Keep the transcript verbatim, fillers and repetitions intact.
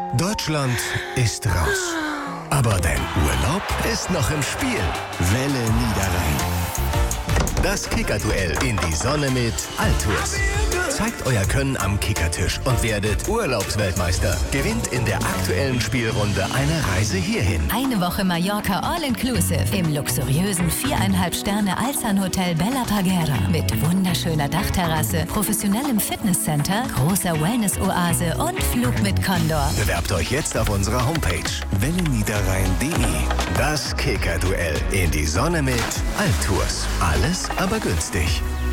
Deutschland ist raus. Aber dein Urlaub ist noch im Spiel. Welle Niederrhein. Das Kickerduell in die Sonne mit Altours. Zeigt euer Können am Kickertisch und werdet Urlaubsweltmeister. Gewinnt in der aktuellen Spielrunde eine Reise hierhin. Eine Woche Mallorca All-Inclusive im luxuriösen viereinhalb Sterne Alzan-Hotel Bella Parguera mit wunderschöner Dachterrasse, professionellem Fitnesscenter, großer Wellness-Oase und Flug mit Condor. Bewerbt euch jetzt auf unserer Homepage welle niederrhein punkt de. Das Kickerduell in die Sonne mit Altours. Alles aber günstig.